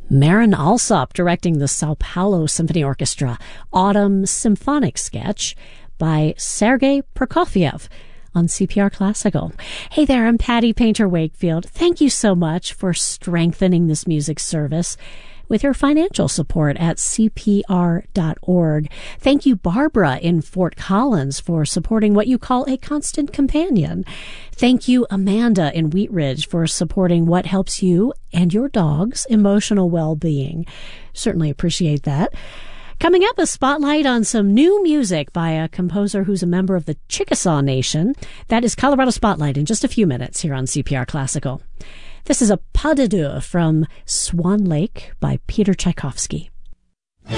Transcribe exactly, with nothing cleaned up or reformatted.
Marin Alsop directing the Sao Paulo Symphony Orchestra, Autumn Symphonic Sketch by Sergei Prokofiev on C P R Classical. Hey there, I'm Patty Painter Wakefield. Thank you so much for strengthening this music service with your financial support at C P R dot org. Thank you, Barbara in Fort Collins, for supporting what you call a constant companion. Thank you, Amanda in Wheat Ridge, for supporting what helps you and your dog's emotional well-being. Certainly appreciate that. Coming up, a spotlight on some new music by a composer who's a member of the Chickasaw Nation. That is Colorado Spotlight in just a few minutes here on C P R Classical. This is a pas de deux from Swan Lake by Peter Tchaikovsky.